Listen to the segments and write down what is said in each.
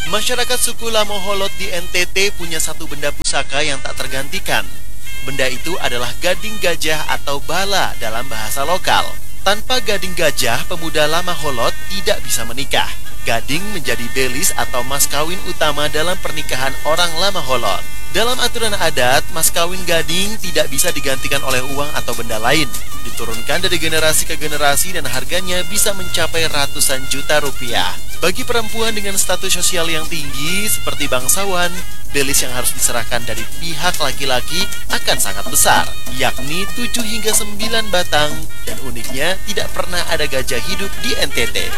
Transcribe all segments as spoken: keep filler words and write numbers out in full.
Masyarakat suku Lamoholot di N T T punya satu benda pusaka yang tak tergantikan. Benda itu adalah gading gajah atau bala dalam bahasa lokal. Tanpa gading gajah, pemuda Lamaholot tidak bisa menikah. Gading menjadi belis atau mas kawin utama dalam pernikahan orang Lamaholot. Dalam aturan adat, mas kawin gading tidak bisa digantikan oleh uang atau benda lain. Diturunkan dari generasi ke generasi dan harganya bisa mencapai ratusan juta rupiah. Bagi perempuan dengan status sosial yang tinggi seperti bangsawan, belis yang harus diserahkan dari pihak laki-laki akan sangat besar, yakni tujuh hingga sembilan batang, dan uniknya tidak pernah ada gajah hidup di N T T.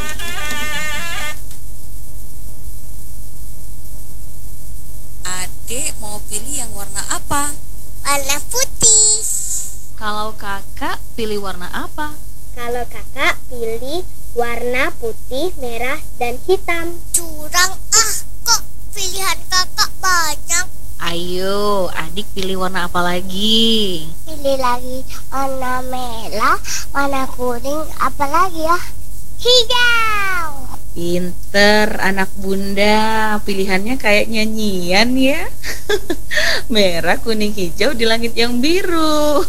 Adek mau pilih yang warna apa? Warna putih. Kalau kakak pilih warna apa? Kalau kakak pilih warna putih, merah, dan hitam. Curang ah, kok pilihan kakak banyak. Ayo, adik pilih warna apa lagi? Pilih lagi warna merah, warna kuning, apa lagi ya? Hijau. Pinter anak bunda, pilihannya kayak nyanyian ya. Merah, kuning, hijau di langit yang biru.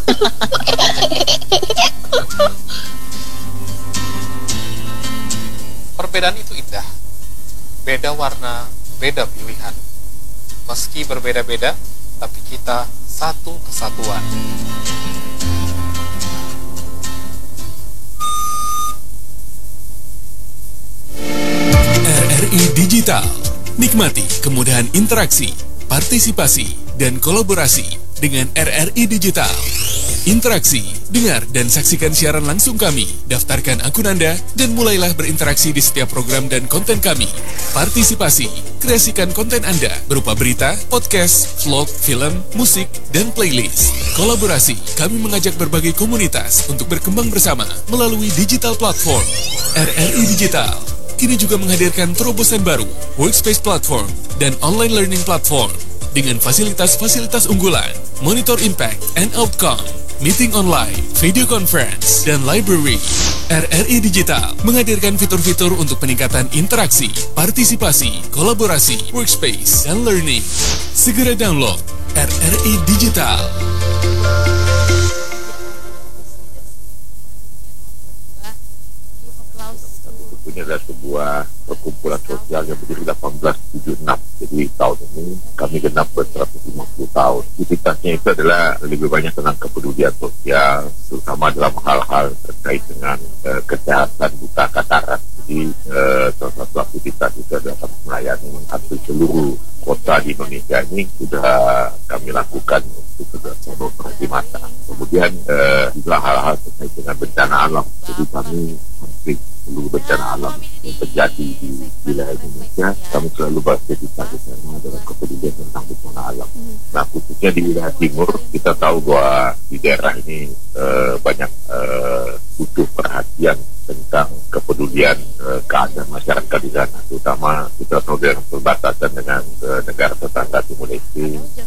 Perbedaan itu indah. Beda warna, beda pilihan. Meski berbeda-beda, tapi kita satu kesatuan. R R I Digital. Nikmati kemudahan interaksi, partisipasi, dan kolaborasi dengan R R I Digital. Interaksi, dengar dan saksikan siaran langsung kami. Daftarkan akun Anda dan mulailah berinteraksi di setiap program dan konten kami. Partisipasi, kreasikan konten Anda berupa berita, podcast, vlog, film, musik, dan playlist. Kolaborasi, kami mengajak berbagai komunitas untuk berkembang bersama melalui digital platform. R R I Digital kini juga menghadirkan terobosan baru, workspace platform, dan online learning platform dengan fasilitas-fasilitas unggulan, monitor impact and outcome, meeting online, video conference, dan library. R R I Digital menghadirkan fitur-fitur untuk peningkatan interaksi, partisipasi, kolaborasi, workspace, dan learning. Segera download R R I Digital. Ini adalah sebuah perkumpulan sosial yang berdiri delapan belas tujuh puluh enam. Jadi tahun ini kami genap seratus lima puluh tahun. Aktivitasnya itu adalah lebih banyak tentang kepedulian sosial, terutama dalam hal-hal terkait dengan uh, kesehatan buta katarak. Jadi uh, salah satu aktivitas itu adalah kami melayani hampir seluruh kota di Indonesia ini sudah kami lakukan untuk kegiatan operasi mata. Kemudian uh, juga hal-hal terkait dengan bencana alam. Jadi kami hampir seluruh bencana alam yang terjadi di wilayah Indonesia, kami selalu beraktivitas di sana dalam kepedulian tentang bencana alam. Nah, khususnya di wilayah timur, kita tahu bahwa di daerah ini uh, banyak uh, butuh perhatian tentang kepedulian uh, keadaan masyarakat di sana, terutama kita tahu dengan perbatasan dengan uh, negara tetangga Timur Leste,